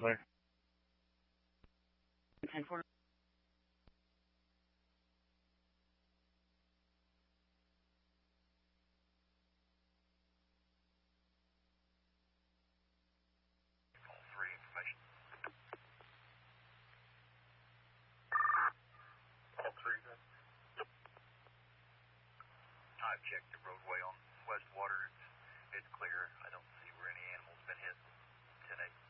clear. 10-4. I've checked the roadway on West Water. It's clear. I don't see where any animal's been hit. 10-8.